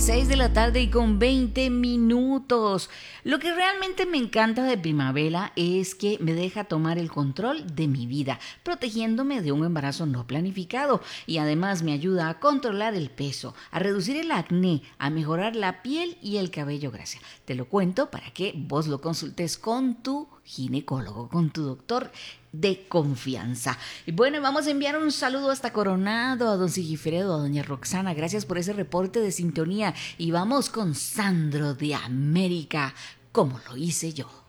6 de la tarde y con 20 minutos. Lo que realmente me encanta de Primavera es que me deja tomar el control de mi vida, protegiéndome de un embarazo no planificado, y además me ayuda a controlar el peso, a reducir el acné, a mejorar la piel y el cabello grasa. Te lo cuento para que vos lo consultes con tu ginecólogo, con tu doctor de confianza. Y bueno, vamos a enviar un saludo hasta Coronado, a don Sigifredo, a doña Roxana. Gracias por ese reporte de sintonía. Y vamos con Sandro de América, como lo hice yo.